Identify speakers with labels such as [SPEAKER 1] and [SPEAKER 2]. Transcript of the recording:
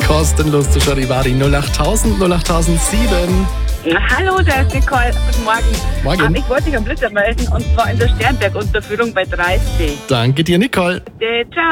[SPEAKER 1] Kostenlos zu Charivari 08000 08007.
[SPEAKER 2] Hallo, da ist Nicole. Guten Morgen.
[SPEAKER 1] Morgen.
[SPEAKER 2] Ich wollte dich am Blitzer melden und zwar in der Sternberg-Unterführung bei 3C.
[SPEAKER 1] Danke dir, Nicole.
[SPEAKER 2] Ciao.